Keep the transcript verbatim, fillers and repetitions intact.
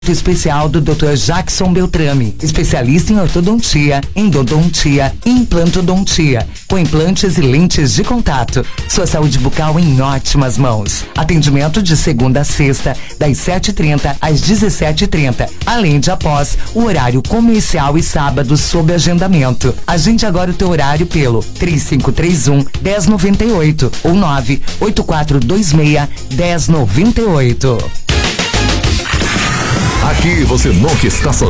especial do doutor Jackson Beltrame, especialista em ortodontia, endodontia e implantodontia, com implantes e lentes de contato. Sua saúde bucal em ótimas mãos. Atendimento de segunda a sexta, das sete e trinta às dezessete e trinta, além de após o horário comercial e sábado sob agendamento. Agende agora o teu horário pelo três cinco três um, um zero nove oito ou nove oito quatro dois seis, um zero nove oito. Aqui você nunca está sozinho.